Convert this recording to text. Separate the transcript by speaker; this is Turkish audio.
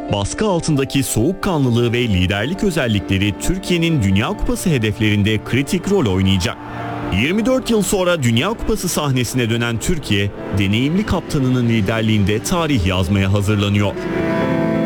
Speaker 1: Baskı altındaki soğukkanlılığı ve liderlik özellikleri Türkiye'nin Dünya Kupası hedeflerinde kritik rol oynayacak. 24 yıl sonra Dünya Kupası sahnesine dönen Türkiye, deneyimli kaptanının liderliğinde tarih yazmaya hazırlanıyor.